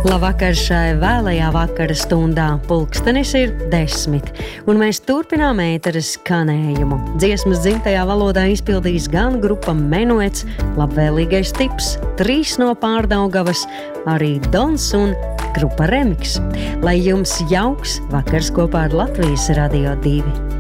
Labvakar šai vēlajā vakara stundā. Pulkstenis ir 10, un mēs turpinām ēteres skanējumu. Dziesmas dzimtajā valodā izpildīs gan grupa Menuets, Labvēlīgais tips, 3 no Pārdaugavas, arī Dons un grupa Remix. Lai jums jauks vakars kopā ar Latvijas Radio 2.